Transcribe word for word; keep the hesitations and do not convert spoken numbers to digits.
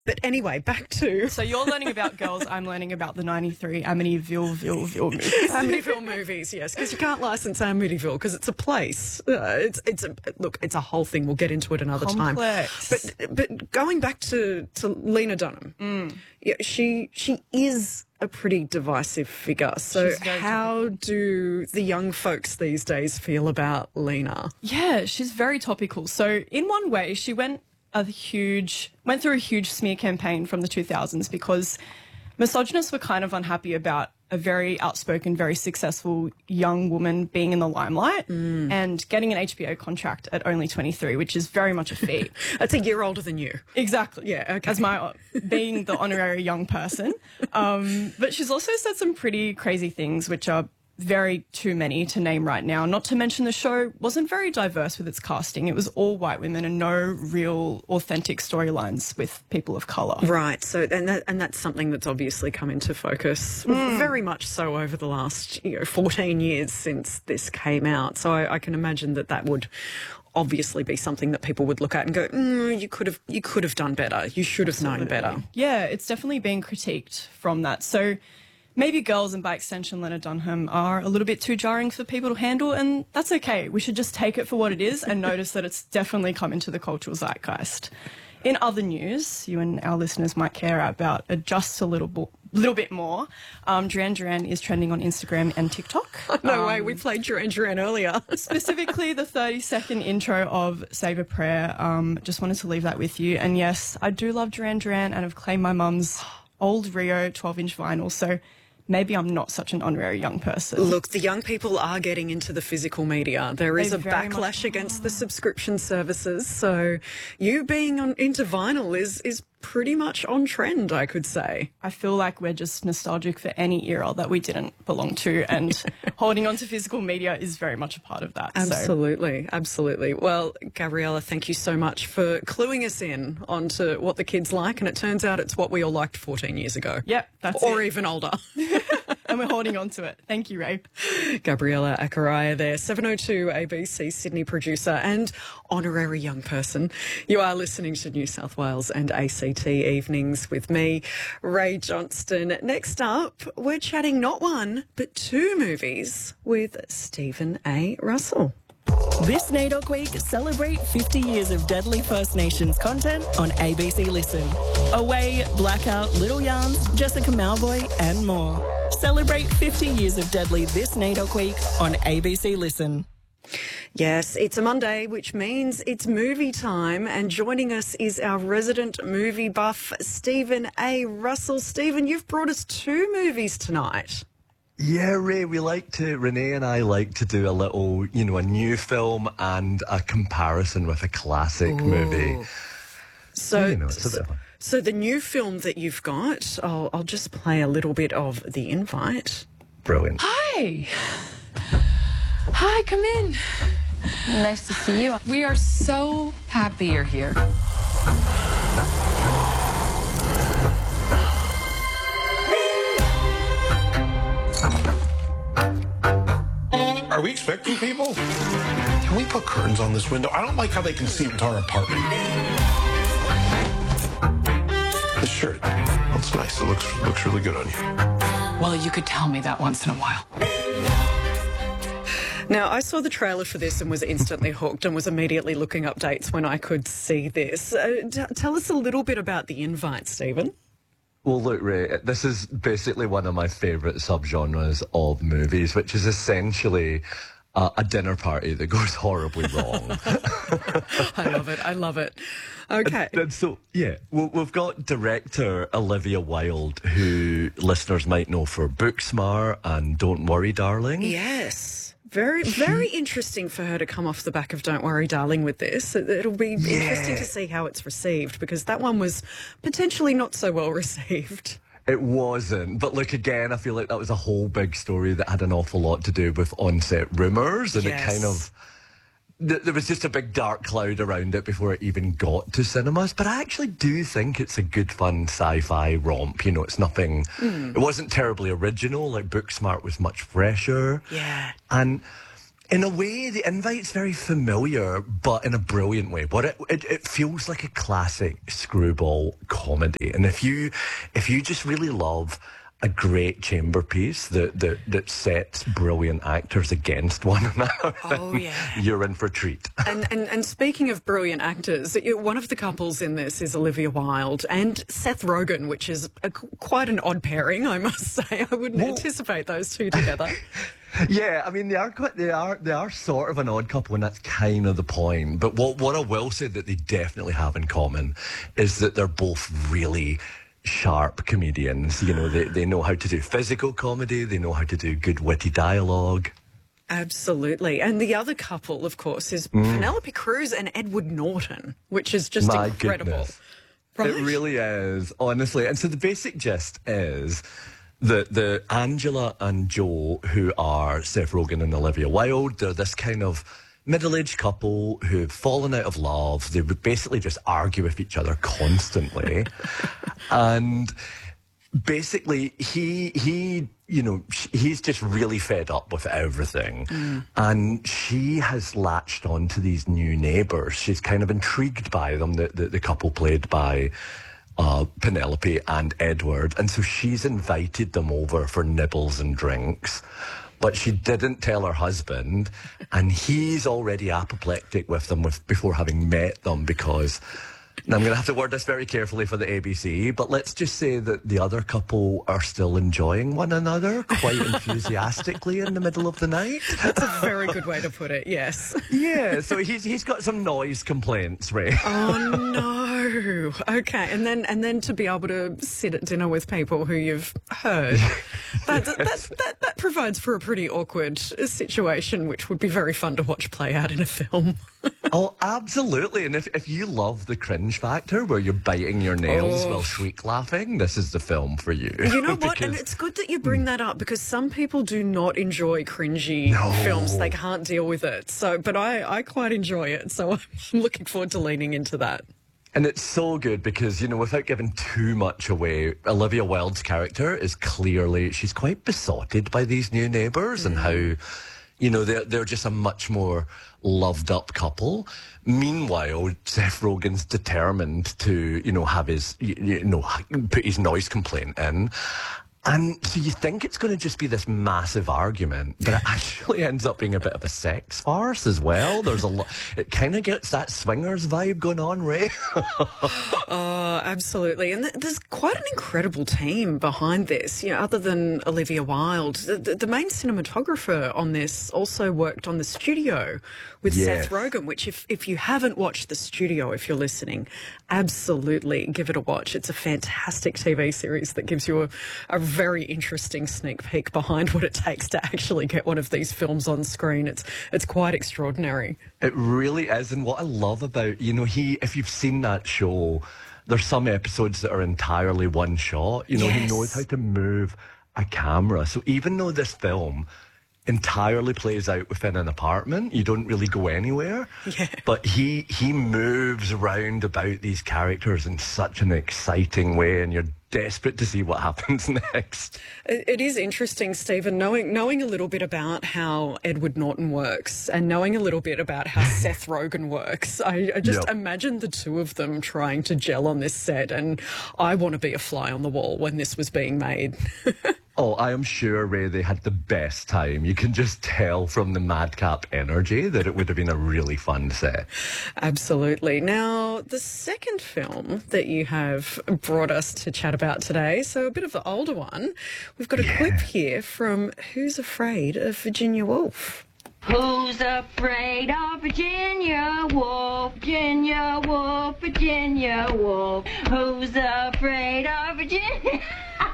But anyway, back to... So you're learning about girls, I'm learning about the ninety-three Amityville Ville, Ville movies. Amityville movies, yes, because you can't license Amityville because it's a place. Uh, it's it's a look, it's a whole thing. We'll get into it another Complex. time. But but going back to, to Lena Dunham, mm. yeah, she she is a pretty divisive figure. So how topical. do the young folks these days feel about Lena? Yeah, she's very topical. So in one way, she went a huge went through a huge smear campaign from the two thousands because misogynists were kind of unhappy about a very outspoken, very successful young woman being in the limelight mm. and getting an H B O contract at only twenty-three, which is very much a feat. That's a year older than you. Exactly. Yeah, okay. As my, being the honorary young person. Um, but she's also said some pretty crazy things, which are very too many to name right now. Not to mention the show wasn't very diverse with its casting. It was all white women and no real authentic storylines with people of colour. Right. So and that, and that's something that's obviously come into focus mm. very much so over the last you know fourteen years since this came out. So I, I can imagine that that would obviously be something that people would look at and go, mm, you could have you could have done better. You should have Absolutely. known better. Yeah, it's definitely being critiqued from that. So maybe girls, and by extension Lena Dunham, are a little bit too jarring for people to handle, and that's okay. We should just take it for what it is and notice that it's definitely come into the cultural zeitgeist. In other news, you and our listeners might care about it just a little, bo- little bit more. Um, Duran Duran is trending on Instagram and TikTok. No um, way, we played Duran Duran earlier. Specifically the thirty-second intro of Save a Prayer. Um, just wanted to leave that with you. And yes, I do love Duran Duran and I've claimed my mum's old Rio twelve-inch vinyl, so maybe I'm not such an honorary young person. Look, the young people are getting into the physical media. There is They a very backlash much against are. the subscription services. So you being on, into vinyl is, is pretty much on trend, I could say. I feel like we're just nostalgic for any era that we didn't belong to, and holding on to physical media is very much a part of that. Absolutely, so. absolutely. Well, Gabriella, thank you so much for cluing us in onto what the kids like, and it turns out it's what we all liked fourteen years ago. Yep, that's Or it. even older. And we're holding on to it. Thank you, Ray. Gabriella Akaraya there, seven oh two A B C Sydney producer and honorary young person. You are listening to New South Wales and A C T Evenings with me, Ray Johnston. Next up, we're chatting not one, but two movies with Stephen A. Russell. This NAIDOC Week, celebrate fifty years of Deadly First Nations content on A B C Listen. Away, Blackout, Little Yarns, Jessica Malvoy and more. Celebrate fifty years of Deadly this NAIDOC Week on A B C Listen. Yes, it's a Monday, which means it's movie time, and joining us is our resident movie buff, Stephen A. Russell. Stephen, you've brought us two movies tonight. Yeah, Ray, we like to, Renee and I like to do a little, you know, a new film and a comparison with a classic Ooh. movie. So, you know, it's a so, bit of a... so the new film that you've got, I'll, I'll just play a little bit of The Invite. Brilliant. Hi. Hi, come in. Nice to see you. We are so happy you're here. Are we expecting people? Can we put curtains on this window? I don't like how they can see into our apartment. This shirt, that's nice. It looks looks really good on you. Well, you could tell me that once in a while. Now, I saw the trailer for this and was instantly hooked and was immediately looking up dates when I could see this. Uh, t- tell us a little bit about The Invite, Stephen. Well, look, Ray, this is basically one of my favourite subgenres of movies, which is essentially uh, a dinner party that goes horribly wrong. I love it. I love it. Okay. And, and so, yeah, well, we've got director Olivia Wilde, who listeners might know for Booksmart and Don't Worry, Darling. Yes. Very, very interesting for her to come off the back of Don't Worry, Darling with this. It'll be Yeah. interesting to see how it's received, because that one was potentially not so well received. It wasn't. But look, again, I feel like that was a whole big story that had an awful lot to do with on-set rumours, and Yes. it kind of... th- There was just a big dark cloud around it before it even got to cinemas. But I actually do think it's a good, fun sci-fi romp. You know, it's nothing... Mm. It wasn't terribly original. Like, Booksmart was much fresher. Yeah. And In a way, The Invite's very familiar, but in a brilliant way. But it, it it feels like a classic screwball comedy. And if you if you just really love a great chamber piece that that, that sets brilliant actors against one another, Oh, yeah. you're in for a treat. And, and and speaking of brilliant actors, you- one of the couples in this is Olivia Wilde and Seth Rogen, which is a, quite an odd pairing, I must say. I wouldn't Well- anticipate those two together. Yeah, I mean they are quite they are they are sort of an odd couple, and that's kind of the point. But what what I will say that they definitely have in common is that they're both really sharp comedians. You know, they they know how to do physical comedy, they know how to do good witty dialogue. Absolutely. And the other couple, of course, is Penelope Cruz and Edward Norton, which is just My incredible. goodness. Right? It really is, honestly. And so the basic gist is that the Angela and Joe, who are Seth Rogen and Olivia Wilde, they're this kind of middle-aged couple who've fallen out of love. They would basically just argue with each other constantly. And basically, he, he, you know, sh- he's just really fed up with everything. And she has latched on to these new neighbours. She's kind of intrigued by them, the, the, the couple played by uh, Penelope and Edward. And so she's invited them over for nibbles and drinks. But she didn't tell her husband, and he's already apoplectic with them with, before having met them because... Now, I'm going to have to word this very carefully for the A B C, but let's just say that the other couple are still enjoying one another quite enthusiastically in the middle of the night. That's a very good way to put it, yes. Yeah, so he's he's got some noise complaints, Ray. Oh, no. Okay. And then and then to be able to sit at dinner with people who you've heard, that, that, that, that provides for a pretty awkward situation, which would be very fun to watch play out in a film. Oh, absolutely. And if, if you love the cringe factor where you're biting your nails Oh. while shriek laughing, this is the film for you. You know what? And Because- it's good that you bring that up because some people do not enjoy cringy films. They can't deal with it. So, but I, I quite enjoy it. So I'm looking forward to leaning into that. And it's so good because, you know, without giving too much away, Olivia Wilde's character is clearly, she's quite besotted by these new neighbours and how, you know, they're, they're just a much more loved up couple. Meanwhile, Seth Rogen's determined to, you know, have his, you, you know, put his noise complaint in. And so you think it's going to just be this massive argument, but it actually ends up being a bit of a sex farce as well. There's a lot, it kind of gets that swingers vibe going on, Ray. Oh, absolutely. And th- there's quite an incredible team behind this. You know, other than Olivia Wilde, the, the, the main cinematographer on this also worked on The Studio with Yes. Seth Rogen, which if, if you haven't watched The Studio, if you're listening, absolutely give it a watch. It's a fantastic T V series that gives you a, a very interesting sneak peek behind what it takes to actually get one of these films on screen. It's, it's quite extraordinary. It really is. And what I love about, you know, he, if you've seen that show, there's some episodes that are entirely one shot. You know, he Yes. knows how to move a camera. So even though this film entirely plays out within an apartment, you don't really go anywhere. Yeah. But he he moves around about these characters in such an exciting way, and you're desperate to see what happens next. It, it is interesting, Stephen, knowing knowing a little bit about how Edward Norton works and knowing a little bit about how Seth Rogen works. I, I just Yep. imagine the two of them trying to gel on this set, and I want to be a fly on the wall when this was being made. Oh, I am sure, Ray, they had the best time. You can just tell from the madcap energy that it would have been a really fun set. Absolutely. Now, the second film that you have brought us to chat about today, so a bit of the older one, we've got a clip here from Who's Afraid of Virginia Woolf? Who's afraid of Virginia Woolf? Virginia Woolf, Virginia Woolf. Who's afraid of Virginia?